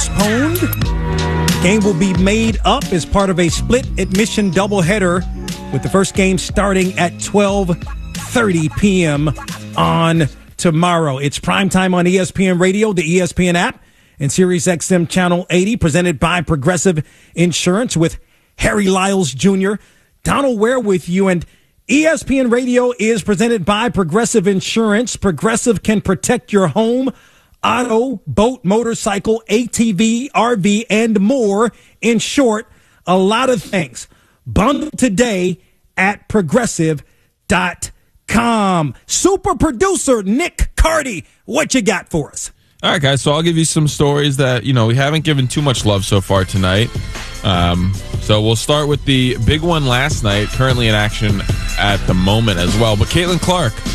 postponed. Game will be made up as part of a split admission doubleheader, with the first game starting at 12:30 p.m. on tomorrow. It's primetime on ESPN Radio, the ESPN app, and Sirius XM Channel 80, presented by Progressive Insurance with Harry Lyles Jr. Donald Ware with you, and ESPN Radio is presented by Progressive Insurance. Progressive can protect your home, auto, boat, motorcycle, ATV, RV, and more. In short, a lot of things. Bundle today at progressive.com. Super producer Nick Cardy, what you got for us? All right, guys, so I'll give you some stories that, we haven't given too much love so far tonight. So we'll start with the big one last night, currently in action at the moment as well. But Caitlin Clark